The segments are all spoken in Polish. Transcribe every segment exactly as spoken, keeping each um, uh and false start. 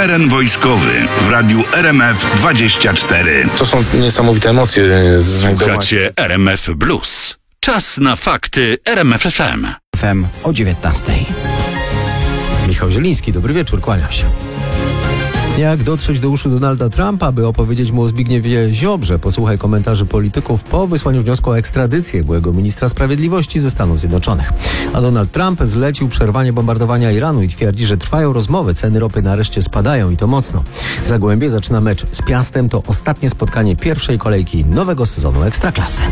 Teren wojskowy w radiu R M F dwadzieścia cztery. To są niesamowite emocje. Słuchacie R M F Plus. Czas na fakty R M F F M. F M o dziewiętnastej. Michał Zieliński, dobry wieczór, kłaniam się. Jak dotrzeć do uszu Donalda Trumpa, by opowiedzieć mu o Zbigniewie Ziobrze? Posłuchaj komentarzy polityków po wysłaniu wniosku o ekstradycję byłego ministra sprawiedliwości ze Stanów Zjednoczonych. A Donald Trump zlecił przerwanie bombardowania Iranu i twierdzi, że trwają rozmowy, ceny ropy nareszcie spadają i to mocno. Zagłębie zaczyna mecz z Piastem, to ostatnie spotkanie pierwszej kolejki nowego sezonu Ekstraklasy.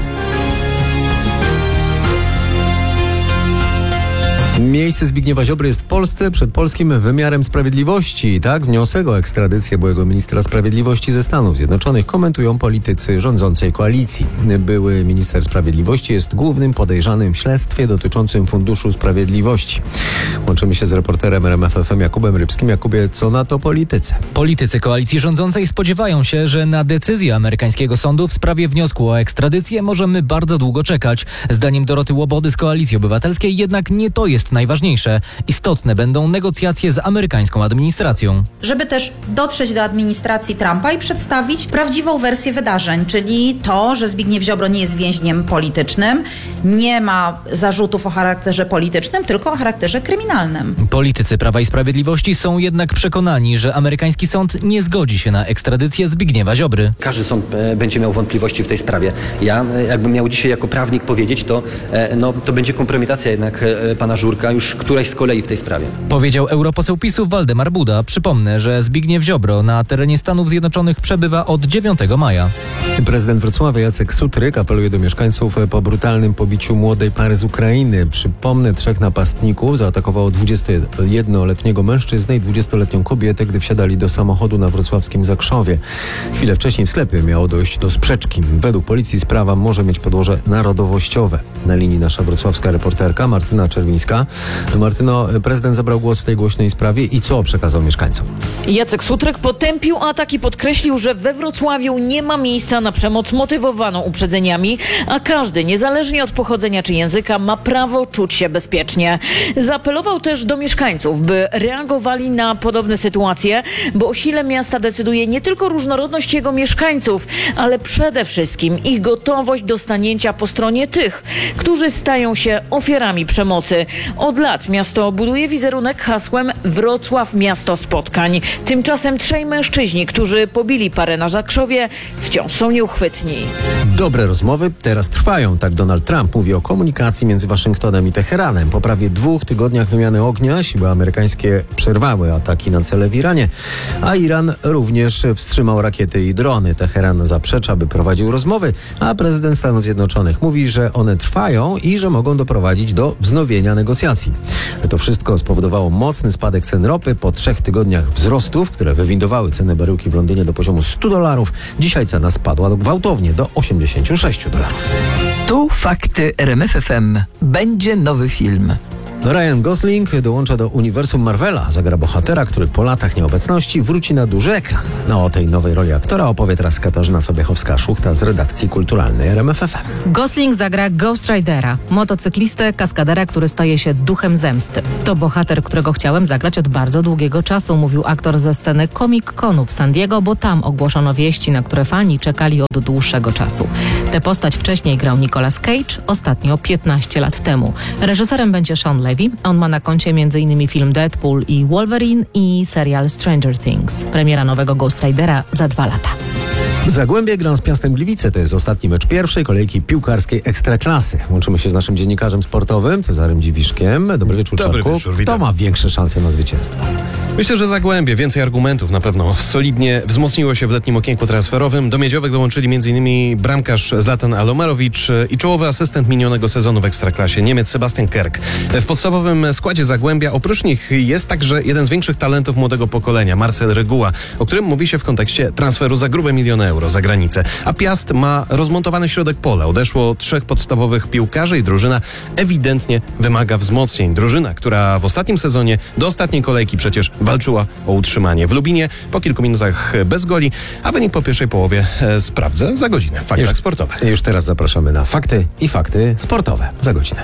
Miejsce Zbigniewa Ziobry jest w Polsce przed polskim wymiarem sprawiedliwości. Tak, wniosek o ekstradycję byłego ministra sprawiedliwości ze Stanów Zjednoczonych komentują politycy rządzącej koalicji. Były minister sprawiedliwości jest głównym podejrzanym w śledztwie dotyczącym Funduszu Sprawiedliwości. Łączymy się z reporterem R M F F M Jakubem Rybskim. Jakubie, co na to politycy? Politycy koalicji rządzącej spodziewają się, że na decyzję amerykańskiego sądu w sprawie wniosku o ekstradycję możemy bardzo długo czekać. Zdaniem Doroty Łobody z Koalicji Obywatelskiej jednak nie to jest najważniejsze. Istotne będą negocjacje z amerykańską administracją. Żeby też dotrzeć do administracji Trumpa i przedstawić prawdziwą wersję wydarzeń, czyli to, że Zbigniew Ziobro nie jest więźniem politycznym, nie ma zarzutów o charakterze politycznym, tylko o charakterze kryminalnym. Politycy Prawa i Sprawiedliwości są jednak przekonani, że amerykański sąd nie zgodzi się na ekstradycję Zbigniewa Ziobry. Każdy sąd e, będzie miał wątpliwości w tej sprawie. Ja, e, jakbym miał dzisiaj jako prawnik powiedzieć, to, e, no, to będzie kompromitacja jednak e, pana Żurka, już któraś z kolei w tej sprawie. Powiedział europoseł PiSu Waldemar Buda. Przypomnę, że Zbigniew Ziobro na terenie Stanów Zjednoczonych przebywa od dziewiątego maja. Prezydent Wrocławia Jacek Sutryk apeluje do mieszkańców po brutalnym pobiciu młodej pary z Ukrainy. Przypomnę, trzech napastników zaatakowało dwudziestojednoletniego mężczyznę i dwudziestoletnią kobietę, gdy wsiadali do samochodu na wrocławskim Zakrzowie. Chwilę wcześniej w sklepie miało dojść do sprzeczki. Według policji sprawa może mieć podłoże narodowościowe. Na linii nasza wrocławska reporterka Martyna Czerwińska. Martyno, prezydent zabrał głos w tej głośnej sprawie i co przekazał mieszkańcom? Jacek Sutryk potępił atak i podkreślił, że we Wrocławiu nie ma miejsca na przemoc motywowaną uprzedzeniami, a każdy, niezależnie od pochodzenia czy języka, ma prawo czuć się bezpiecznie. Zaapelował też do mieszkańców, by reagowali na podobne sytuacje, bo o sile miasta decyduje nie tylko różnorodność jego mieszkańców, ale przede wszystkim ich gotowość do stanięcia po stronie tych, którzy stają się ofiarami przemocy. Od lat miasto buduje wizerunek hasłem Wrocław miasto spotkań. Tymczasem trzej mężczyźni, którzy pobili parę na Zakrzowie, wciąż są nieuchwytni. Dobre rozmowy teraz trwają, tak Donald Trump mówi o komunikacji między Waszyngtonem i Teheranem. Po prawie dwóch tygodniach wymiany ognia siły amerykańskie przerwały ataki na cele w Iranie, a Iran również wstrzymał rakiety i drony. Teheran zaprzecza, by prowadził rozmowy, a prezydent Stanów Zjednoczonych mówi, że one trwają i że mogą doprowadzić do wznowienia negocjacji. To wszystko spowodowało mocny spadek cen ropy po trzech tygodniach wzrostów, które wywindowały cenę baryłki w Londynie do poziomu stu dolarów. Dzisiaj cena spadła gwałtownie do osiemdziesięciu sześciu dolarów. Tu fakty R M F F M. Będzie nowy film. Ryan Gosling dołącza do uniwersum Marvela. Zagra bohatera, który po latach nieobecności wróci na duży ekran. No, o tej nowej roli aktora opowie teraz Katarzyna Sobiechowska-Szuchta z redakcji kulturalnej R M F F M. Gosling zagra Ghost Ridera, motocyklistę, kaskadera, który staje się duchem zemsty. To bohater, którego chciałem zagrać od bardzo długiego czasu, mówił aktor ze sceny Comic-Conu w San Diego, bo tam ogłoszono wieści, na które fani czekali od dłuższego czasu. Tę postać wcześniej grał Nicolas Cage, ostatnio piętnaście lat temu. Reżyserem będzie Sean Levy. On ma na koncie m in film Deadpool i Wolverine i serial Stranger Things. Premiera nowego Ghost Ridera za dwa lata. Zagłębie gra z Piastem Gliwice. To jest ostatni mecz pierwszej kolejki piłkarskiej Ekstraklasy. Łączymy się z naszym dziennikarzem sportowym, Cezarym Dziwiszkiem. Dobry wieczór, Dobry Czarku. wieczór, Kto witam. ma większe szanse na zwycięstwo? Myślę, że Zagłębie. Więcej argumentów na pewno. Solidnie wzmocniło się w letnim okienku transferowym. Do Miedziowych dołączyli m.in. bramkarz Zlatan Alomerowicz i czołowy asystent minionego sezonu w Ekstraklasie, Niemiec Sebastian Kerk. W podstawowym składzie Zagłębia oprócz nich jest także jeden z większych talentów młodego pokolenia, Marcel Reguła, o którym mówi się w kontekście transferu za grube miliony euro za granicę. A Piast ma rozmontowany środek pola. Odeszło trzech podstawowych piłkarzy i drużyna ewidentnie wymaga wzmocnień. Drużyna, która w ostatnim sezonie do ostatniej kolejki przecież walczyła o utrzymanie. W Lubinie po kilku minutach bez goli, a wynik po pierwszej połowie e, sprawdzę za godzinę w faktach Już, sportowych. już teraz zapraszamy na fakty i fakty sportowe za godzinę.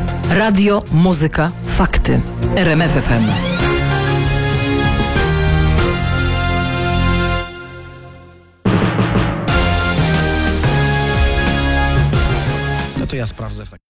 Radio, muzyka, fakty. R M F F M. No to ja sprawdzę w takim